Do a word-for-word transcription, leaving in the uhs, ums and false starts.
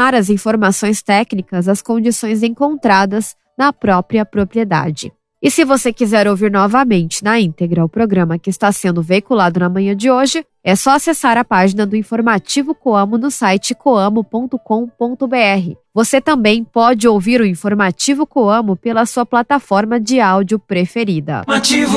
confirmar as informações técnicas, as condições encontradas na própria propriedade. E se você quiser ouvir novamente na íntegra o programa que está sendo veiculado na manhã de hoje, é só acessar a página do Informativo Coamo no site coamo ponto com ponto br. Você também pode ouvir o Informativo Coamo pela sua plataforma de áudio preferida. Ativo.